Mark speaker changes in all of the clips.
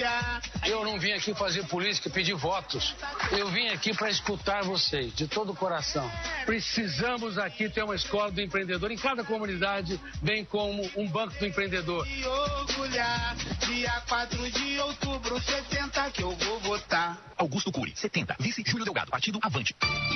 Speaker 1: Eu não vim aqui fazer política e pedir votos. Eu vim aqui para escutar vocês, de todo o coração. Precisamos aqui ter uma escola do empreendedor em cada comunidade, bem como um banco do empreendedor. Dia 4 de outubro, 70 que eu vou votar.
Speaker 2: Augusto Cury, 70. Vice Júlio Delgado, Partido Avante.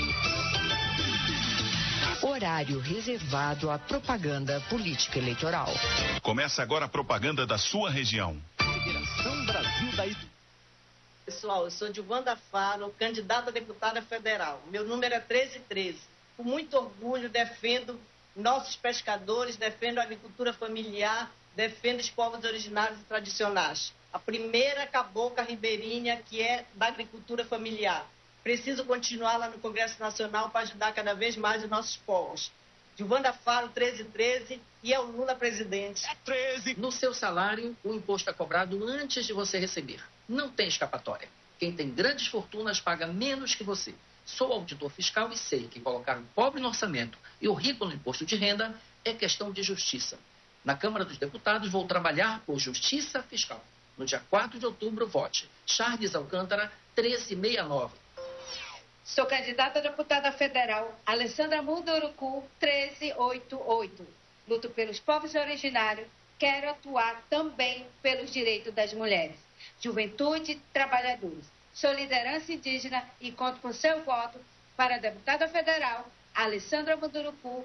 Speaker 3: Horário reservado à propaganda política eleitoral.
Speaker 4: Começa agora a propaganda da sua região.
Speaker 5: Federação Brasil da...
Speaker 6: Pessoal, eu sou Gilvanda Faro, candidata a deputada federal. Meu número é 1313. Com muito orgulho defendo nossos pescadores, defendo a agricultura familiar, defendo os povos originários e tradicionais. A primeira cabocla ribeirinha que é da agricultura familiar. Preciso continuar lá no Congresso Nacional para ajudar cada vez mais os nossos povos. Gilvanda Faro, 1313, e é o Lula presidente.
Speaker 5: 13.
Speaker 7: No seu salário, o imposto é cobrado antes de você receber. Não tem escapatória. Quem tem grandes fortunas paga menos que você. Sou auditor fiscal e sei que colocar o pobre no orçamento e o rico no imposto de renda é questão de justiça. Na Câmara dos Deputados, vou trabalhar por justiça fiscal. No dia 4 de outubro, vote. Charles Alcântara, 1369.
Speaker 8: Sou candidata a deputada federal, Alessandra Munduruku, 1388. Luto pelos povos originários, quero atuar também pelos direitos das mulheres, juventude e trabalhadores. Sou liderança indígena e conto com seu voto para a deputada federal, Alessandra Munduruku,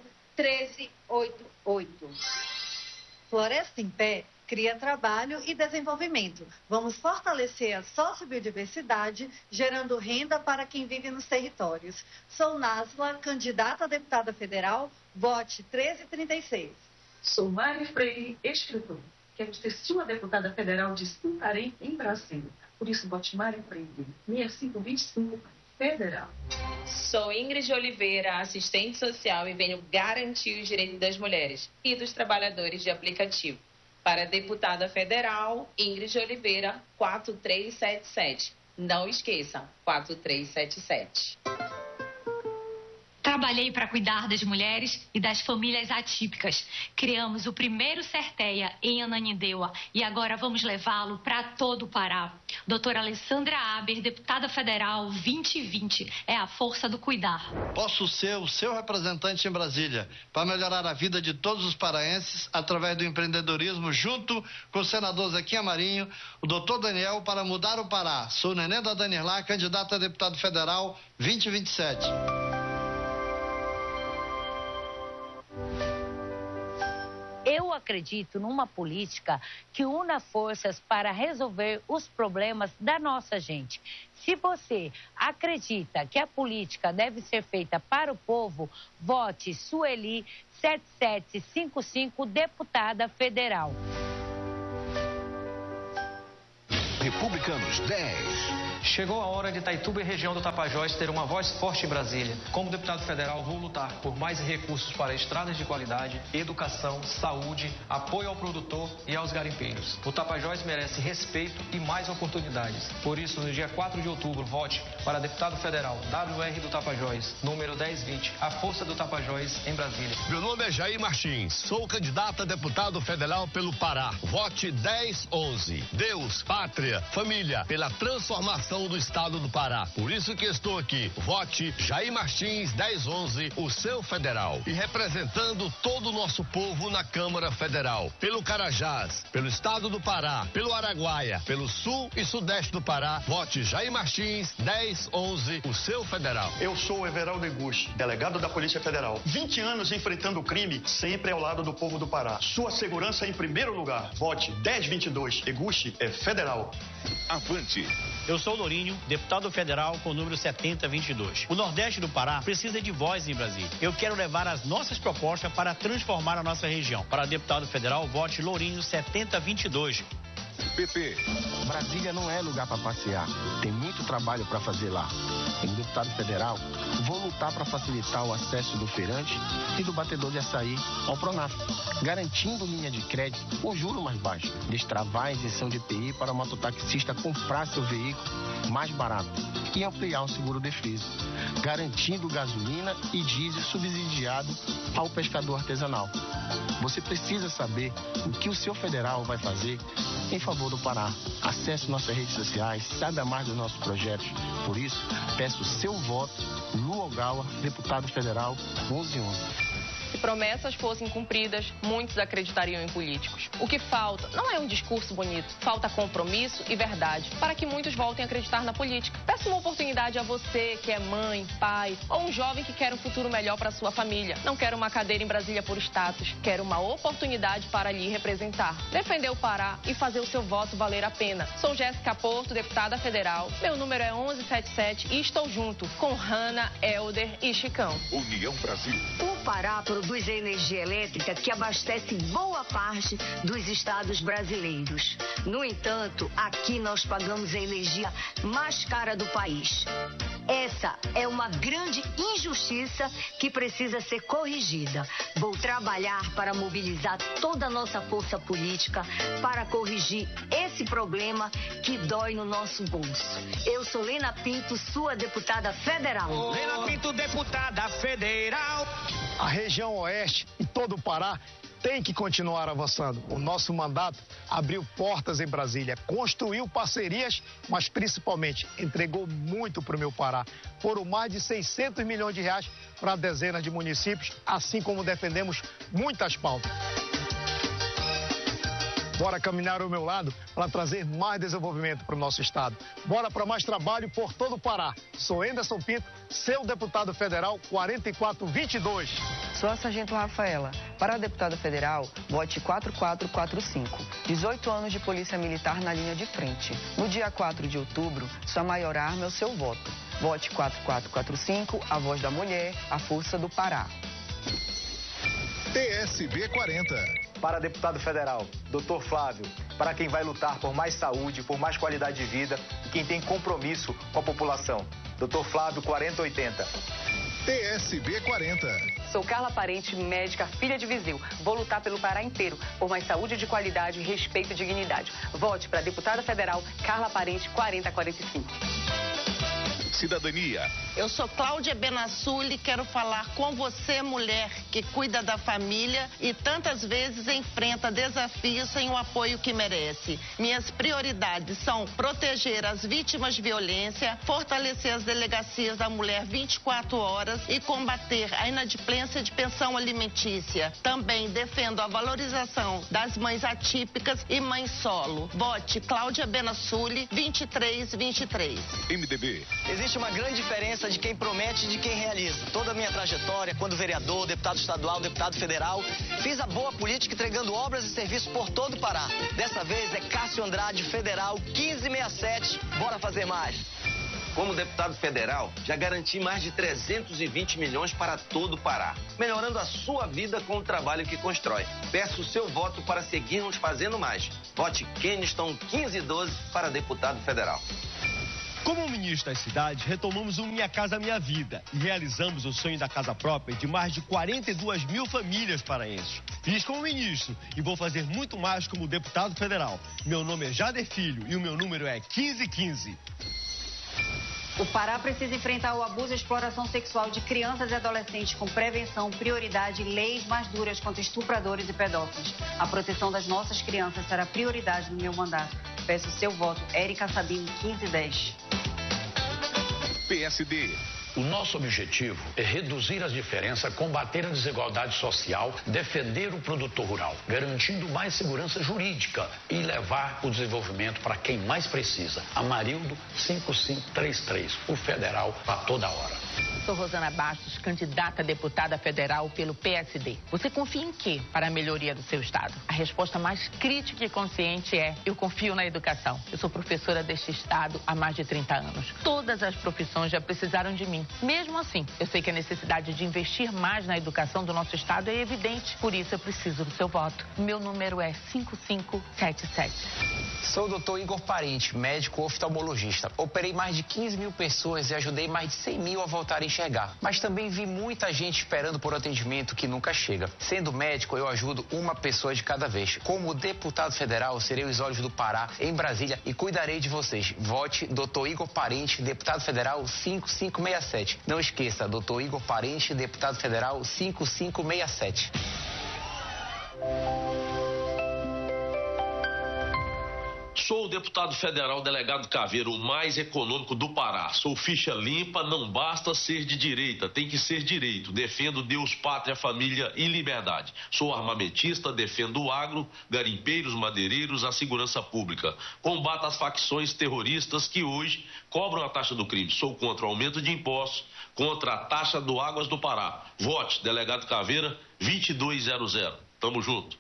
Speaker 8: 1388.
Speaker 9: Floresta em Pé cria trabalho e desenvolvimento. Vamos fortalecer a sociobiodiversidade, gerando renda para quem vive nos territórios. Sou Násla, candidata a deputada federal, vote 1336.
Speaker 10: Sou Mari Freire, escritora. Quero ser sua deputada federal de Santarém, em Brasília. Por isso, vote Mari Freire, 6525, federal.
Speaker 11: Sou Ingrid Oliveira, assistente social e venho garantir os direitos das mulheres e dos trabalhadores de aplicativo. Para deputada federal, Ingrid Oliveira, 4377. Não esqueça, 4377.
Speaker 12: Trabalhei para cuidar das mulheres e das famílias atípicas. Criamos o primeiro Certeia em Ananindeua e agora vamos levá-lo para todo o Pará. Doutora Alessandra Aber, deputada federal 2020, é a força do cuidar.
Speaker 13: Posso ser o seu representante em Brasília para melhorar a vida de todos os paraenses através do empreendedorismo junto com o senador Zequinha Marinho, o doutor Daniel, para mudar o Pará. Sou Nenê da Danilá, candidata a deputado federal 2027.
Speaker 14: Eu acredito numa política que una forças para resolver os problemas da nossa gente. Se você acredita que a política deve ser feita para o povo, vote Sueli 7755, deputada federal.
Speaker 2: Republicanos 10.
Speaker 15: Chegou a hora de Itaituba e região do Tapajós ter uma voz forte em Brasília. Como deputado federal, vou lutar por mais recursos para estradas de qualidade, educação, saúde, apoio ao produtor e aos garimpeiros. O Tapajós merece respeito e mais oportunidades. Por isso, no dia 4 de outubro, vote para deputado federal WR do Tapajós, número 1020, a força do Tapajós em Brasília.
Speaker 16: Meu nome é Jair Martins, sou candidato a deputado federal pelo Pará. Vote 1011. Deus, pátria, família, pela transformação do estado do Pará. Por isso que estou aqui. Vote Jair Martins 1011, o seu federal. E representando todo o nosso povo na Câmara Federal. Pelo Carajás, pelo estado do Pará, pelo Araguaia, pelo sul e sudeste do Pará. Vote Jair Martins 1011, o seu federal.
Speaker 17: Eu sou Everaldo Eguchi, delegado da Polícia Federal. 20 anos enfrentando o crime, sempre ao lado do povo do Pará. Sua segurança em primeiro lugar. Vote 1022. Eguchi é federal.
Speaker 2: Avante.
Speaker 18: Eu sou Lourinho, deputado federal com o número 7022. O Nordeste do Pará precisa de voz em Brasília. Eu quero levar as nossas propostas para transformar a nossa região. Para deputado federal, vote Lourinho 7022.
Speaker 2: PP.
Speaker 19: Brasília não é lugar para passear. Tem muito trabalho para fazer lá. Como deputado federal, vou lutar para facilitar o acesso do feirante e do batedor de açaí ao Pronaf, garantindo linha de crédito com juro mais baixo, destravar a isenção de IPI para o mototaxista comprar seu veículo mais barato e ampliar o seguro-defeso, garantindo gasolina e diesel subsidiado ao pescador artesanal. Você precisa saber o que o seu federal vai fazer em favor favor do Pará. Acesse nossas redes sociais, saiba mais dos nossos projetos. Por isso, peço o seu voto, Lu Ogawa, deputado federal 1111.
Speaker 20: Se promessas fossem cumpridas, muitos acreditariam em políticos. O que falta não é um discurso bonito, falta compromisso e verdade para que muitos voltem a acreditar na política. Peço uma oportunidade a você que é mãe, pai ou um jovem que quer um futuro melhor para sua família. Não quero uma cadeira em Brasília por status, quero uma oportunidade para lhe representar, defender o Pará e fazer o seu voto valer a pena. Sou Jéssica Porto, deputada federal, meu número é 1177 e estou junto com Hanna, Helder e Chicão.
Speaker 2: União Brasil.
Speaker 21: O Pará produz energia elétrica que abastece boa parte dos estados brasileiros. No entanto, aqui nós pagamos a energia mais cara do país. Essa é uma grande injustiça que precisa ser corrigida. Vou trabalhar para mobilizar toda a nossa força política para corrigir esse problema que dói no nosso bolso. Eu sou Lena Pinto, sua deputada federal.
Speaker 18: Lena Pinto, deputada federal.
Speaker 22: A região oeste e todo o Pará tem que continuar avançando. O nosso mandato abriu portas em Brasília, construiu parcerias, mas principalmente entregou muito para o meu Pará. Foram mais de 600 milhões de reais para dezenas de municípios, assim como defendemos muitas pautas. Bora caminhar ao meu lado para trazer mais desenvolvimento para o nosso estado. Bora para mais trabalho por todo o Pará. Sou Anderson Pinto, seu deputado federal 4422.
Speaker 23: Sou a Sargento Rafaela. Para a deputada federal, vote 4445. 18 anos de polícia militar na linha de frente. No dia 4 de outubro, sua maior arma é o seu voto. Vote 4445, a voz da mulher, a força do Pará.
Speaker 2: PSB 40.
Speaker 24: Para deputado federal, Dr. Flávio, para quem vai lutar por mais saúde, por mais qualidade de vida e quem tem compromisso com a população. Dr. Flávio 4080.
Speaker 2: PSB 40.
Speaker 25: Sou Carla Parente, médica, filha de Viseu. Vou lutar pelo Pará inteiro, por mais saúde de qualidade, respeito e dignidade. Vote para deputada federal Carla Parente 4045.
Speaker 2: Cidadania.
Speaker 26: Eu sou Cláudia Benassuli, quero falar com você, mulher que cuida da família e tantas vezes enfrenta desafios sem o apoio que merece. Minhas prioridades são proteger as vítimas de violência, fortalecer as delegacias da mulher 24 horas e combater a inadimplência de pensão alimentícia. Também defendo a valorização das mães atípicas e mães solo. Vote Cláudia Benassuli 2323.
Speaker 2: MDB.
Speaker 27: Existe uma grande diferença de quem promete e de quem realiza. Toda a minha trajetória, quando vereador, deputado estadual, deputado federal, fiz a boa política entregando obras e serviços por todo o Pará. Dessa vez é Cássio Andrade, federal, 1567. Bora fazer mais.
Speaker 28: Como deputado federal, já garanti mais de 320 milhões para todo o Pará, melhorando a sua vida com o trabalho que constrói. Peço o seu voto para seguirmos fazendo mais. Vote Keniston 1512 para deputado federal.
Speaker 29: Como ministro das cidades, retomamos o Minha Casa Minha Vida e realizamos o sonho da casa própria de mais de 42 mil famílias paraenses. Fiz como ministro e vou fazer muito mais como deputado federal. Meu nome é Jader Filho e o meu número é 1515.
Speaker 30: O Pará precisa enfrentar o abuso e exploração sexual de crianças e adolescentes com prevenção, prioridade e leis mais duras contra estupradores e pedófilos. A proteção das nossas crianças será prioridade no meu mandato. Peço o seu voto. Érica Sabino, 1510.
Speaker 2: PSD.
Speaker 31: O nosso objetivo é reduzir as diferenças, combater a desigualdade social, defender o produtor rural, garantindo mais segurança jurídica e levar o desenvolvimento para quem mais precisa. Amarildo 5533, o federal a toda hora.
Speaker 32: Sou Rosana Bastos, candidata a deputada federal pelo PSD. Você confia em quê para a melhoria do seu estado? A resposta mais crítica e consciente é: eu confio na educação. Eu sou professora deste estado há mais de 30 anos. Todas as profissões já precisaram de mim. Mesmo assim, eu sei que a necessidade de investir mais na educação do nosso estado é evidente. Por isso, eu preciso do seu voto. Meu número é 5577.
Speaker 33: Sou o doutor Igor Parente, médico oftalmologista. Operei mais de 15 mil pessoas e ajudei mais de 100 mil a voltar a enxergar. Mas também vi muita gente esperando por atendimento que nunca chega. Sendo médico, eu ajudo uma pessoa de cada vez. Como deputado federal, serei os olhos do Pará em Brasília e cuidarei de vocês. Vote doutor Igor Parente, deputado federal 5567. Não esqueça, doutor Igor Parente, deputado federal 5567.
Speaker 1: Sou o deputado federal delegado Caveira, o mais econômico do Pará. Sou ficha limpa, não basta ser de direita, tem que ser direito. Defendo Deus, pátria, família e liberdade. Sou armamentista, defendo o agro, garimpeiros, madeireiros, a segurança pública. Combato as facções terroristas que hoje cobram a taxa do crime. Sou contra o aumento de impostos, contra a taxa do Águas do Pará. Vote, delegado Caveira, 2200. Tamo junto.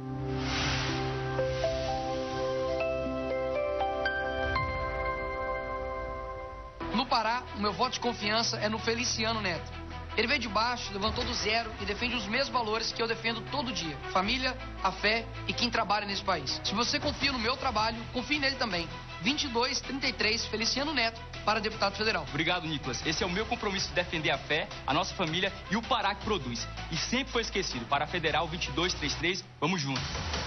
Speaker 3: No Pará, o meu voto de confiança é no Feliciano Neto. Ele veio de baixo, levantou do zero e defende os mesmos valores que eu defendo todo dia. Família, a fé e quem trabalha nesse país. Se você confia no meu trabalho, confie nele também. 2233 Feliciano Neto para deputado federal.
Speaker 4: Obrigado, Nicolas. Esse é o meu compromisso de defender a fé, a nossa família e o Pará que produz. E sempre foi esquecido. Para a Federal 2233, vamos juntos.